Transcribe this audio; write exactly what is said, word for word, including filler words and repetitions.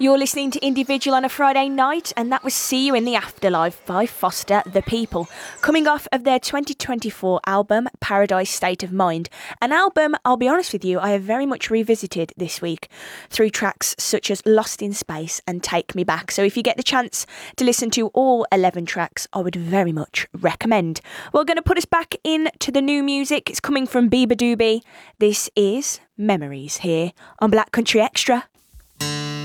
You're listening to Individual on a Friday night, and that was See You in the Afterlife by Foster the People, coming off of their twenty twenty-four album Paradise State of Mind, an album, I'll be honest with you, I have very much revisited this week through tracks such as Lost in Space and Take Me Back. So if you get the chance to listen to all eleven tracks, I would very much recommend. We're going to put us back into the new music. It's coming from Bieber Doobie. This is Memories here on Black Country Extra.